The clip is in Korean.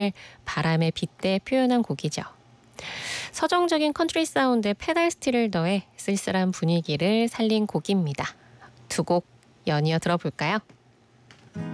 바람에 빗대 표현한 곡이죠. 서정적인 컨트리 사운드에 페달 스틸을 더해 쓸쓸한 분위기를 살린 곡입니다. 두 곡 연이어 들어볼까요?